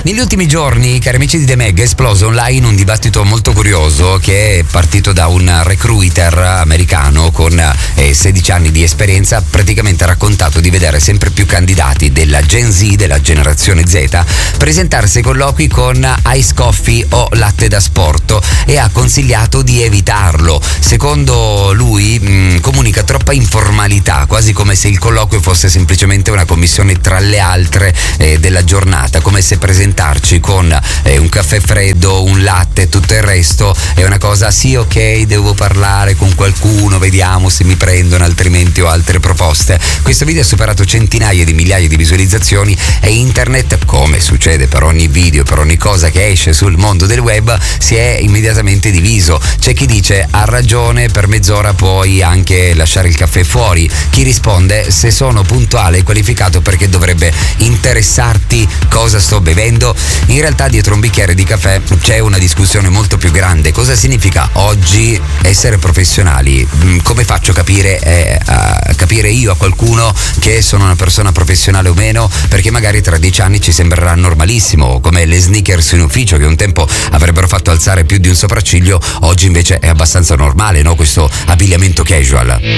Negli ultimi giorni, cari amici di The Meg, è esploso online un dibattito molto curioso che è partito da un recruiter americano con 16 anni di esperienza. Praticamente ha raccontato di vedere sempre più candidati della Gen Z, della generazione Z, presentarsi ai colloqui con ice coffee o latte da sporto e ha consigliato di evitarlo. Secondo lui comunica troppa informalità, quasi come se il colloquio fosse semplicemente una commissione tra le altre della giornata, come se presentarci con un caffè freddo, un latte e tutto il resto è una cosa, sì, ok, devo parlare con qualcuno, vediamo se mi prendono, altrimenti ho altre proposte. Questo video ha superato centinaia di migliaia di visualizzazioni e internet, come succede per ogni video, per ogni cosa che esce sul mondo del web, si è immediatamente diviso. C'è chi dice ha ragione, per mezz'ora puoi anche lasciare il caffè fuori. Chi risponde se sono puntuale e qualificato perché dovrebbe interessarti cosa sto bevendo. In realtà dietro un bicchiere di caffè c'è una discussione molto più grande. Cosa significa oggi essere professionali? Come faccio a capire io a qualcuno che sono una persona professionale o meno? Perché magari tra 10 anni ci sembrerà normalissimo, come le sneakers in ufficio che un tempo avrebbero fatto alzare più di un sopracciglio, oggi invece è abbastanza normale, no? Questo abbigliamento casual.